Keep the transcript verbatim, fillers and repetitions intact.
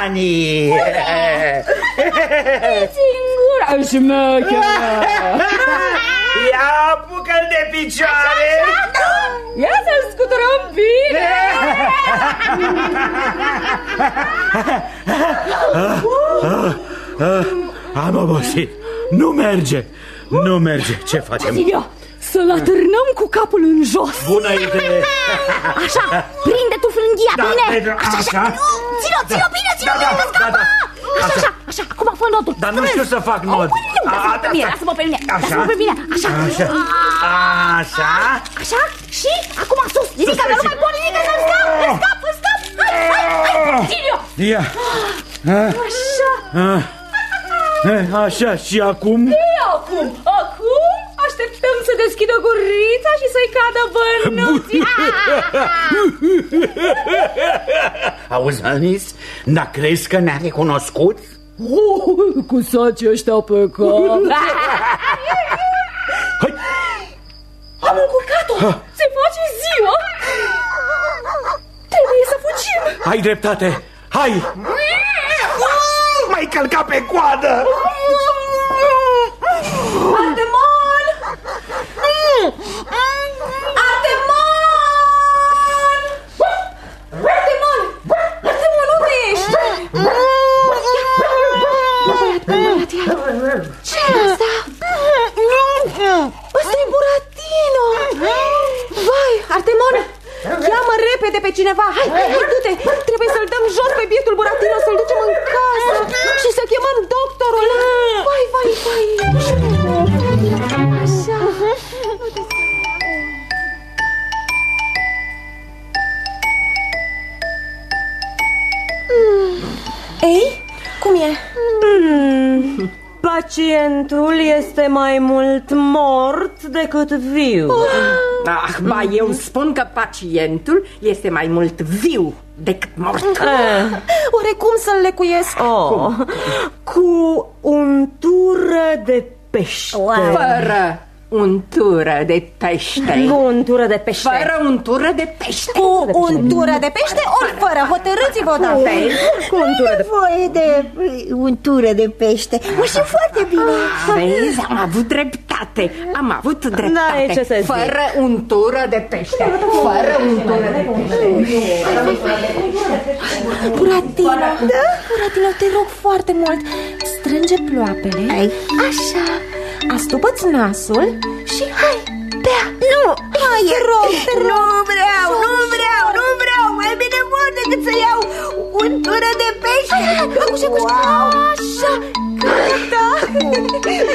banii. Singura șmecheră. Ia apucă-l de picioare. Ia să-l scuturăm bine. Am obosit. Nu merge. Nu merge. Ce facem? Silvio, să-l atârnăm cu capul în jos. Bună idee. Așa, prinde tu frânghia, Da, bine. Pedro, Așa, așa. așa. Ține-o, ține-o bine, ține-o Da, bine, da, că scapă. da, da. Așa, așa, așa, acum fă nodul. Dar nu știu să fac nod. Nu, lasă-mă pe mine, lasă-mă pe mine. Lasă-mă pe mine, așa. Așa. Așa. Așa, și acum sus. Ridică, că nu mai pot ridică, să-l scap, îl scap, îl scap. Hai, hai, hai, Silvio. Ia. Așa. Așa, și acum? E acum, acum așteptăm să deschidă gurița și să-i cadă bănuții. Auzi, Anis, dar crezi că ne-a recunoscut? Oh, cu sacii ăștia pe cap. Hai. Am încurcat-o. Se face ziua. Trebuie să fugim. Ai dreptate. Hai. M-ai călcat pe coadă. Artemon! Artemon! Artemon! Artemon, unde ești? Ce-i asta? Ăsta-i Buratino! Vai, Artemon! Cheamă repede pe cineva! Hai, hai, du-te! Trebuie să-l dăm jos pe bietul Buratino, să-l ducem în casă și să chemăm doctorul! Vai, vai, vai! Așa! Ei, cum e? Mm, pacientul este mai mult mort decât viu. Oh. Ah, ba, eu spun că pacientul este mai mult viu decât mort. Eh. Oare cum să-l lecuiesc? Oh. Cu untură de pește. Fără untură de pește. Cu untură de pește. Fără untură de pește. Cu untură de pește ori fără? Hotărâți-vă odată. Cu untură de Nevoie de untură de pește. Mă știu foarte bine. Vezi, am avut dreptate. Am avut dreptate. N-ai ce să zic. Fără untură de pește. Fără untură de pește. Buratino, da? Buratino, te rog foarte mult, strânge ploapele. Hai. Așa. Astupă-ți nasul și hai, bea. Nu, Hai, te rog, te rog. nu vreau, nu vreau, nu vreau. Mai bine mor decât să iau untură de pește.